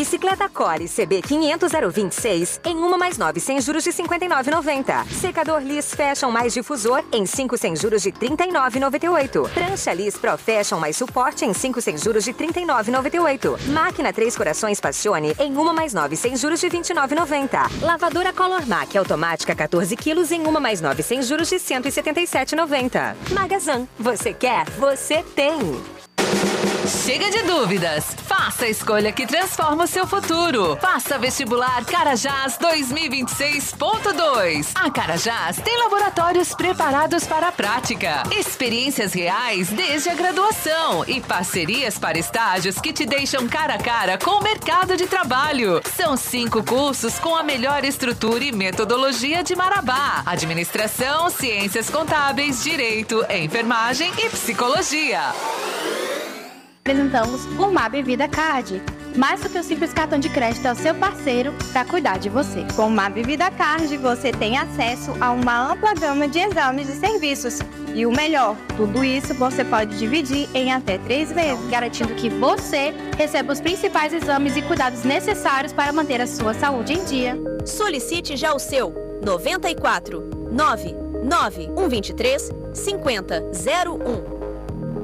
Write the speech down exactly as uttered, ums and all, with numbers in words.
Bicicleta Core C B quinhentos zero vinte e seis em uma mais nove sem juros de cinquenta e nove reais e noventa centavos. Secador Liss Fashion mais difusor em cinco sem juros de trinta e nove reais e noventa e oito centavos. Prancha Liss Pro Fashion mais suporte em cinco sem juros de trinta e nove reais e noventa e oito centavos. Máquina Três Corações Passione em uma mais nove sem juros de vinte e nove reais e noventa centavos. Lavadora Color Mac automática quatorze quilos em uma mais nove sem juros de cento e setenta e sete reais e noventa centavos. Magazan, você quer, você tem. Chega de dúvidas. Faça a escolha que transforma o seu futuro. Faça vestibular Carajás dois mil e vinte e seis ponto dois. A Carajás tem laboratórios preparados para a prática, experiências reais desde a graduação e parcerias para estágios que te deixam cara a cara com o mercado de trabalho. São cinco cursos com a melhor estrutura e metodologia de Marabá: administração, ciências contábeis, direito, enfermagem e psicologia. Apresentamos o Mab Vida Card. Mais do que o simples cartão de crédito, é o seu parceiro para cuidar de você. Com o Mab Vida Card, você tem acesso a uma ampla gama de exames e serviços. E o melhor, tudo isso você pode dividir em até três vezes, garantindo que você receba os principais exames e cuidados necessários para manter a sua saúde em dia. Solicite já o seu noventa e quatro nove nove um dois três cinquenta zero um.